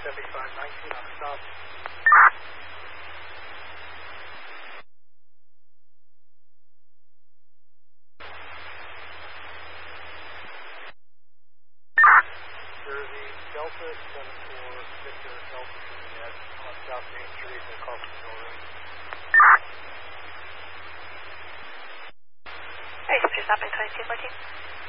7519 on the stop. Jersey, Delta 74 Victor Delta Juliet on South Main Street in the Carpenter Room. Hey, just stopping 2214.